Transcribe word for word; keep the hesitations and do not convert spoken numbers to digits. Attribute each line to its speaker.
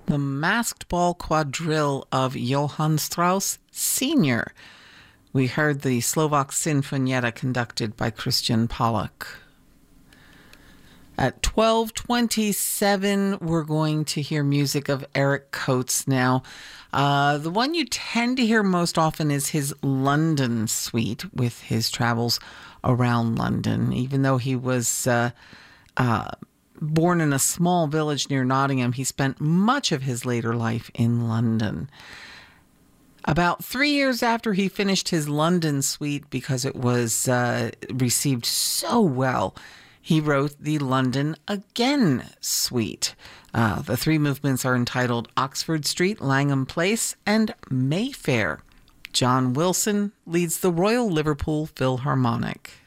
Speaker 1: The Masked Ball Quadrille of Johann Strauss Senior We heard the Slovak Sinfonietta conducted by Christian Pollack. At twelve twenty-seven, we're going to hear music of Eric Coates now. Uh, the one you tend to hear most often is his London suite with his travels around London. Even though he was uh, uh, born in a small village near Nottingham, he spent much of his later life in London. About three years after he finished his London suite, because it was uh, received so well, he wrote the London Again suite. Uh, the three movements are entitled Oxford Street, Langham Place, and Mayfair. John Wilson leads the Royal Liverpool Philharmonic.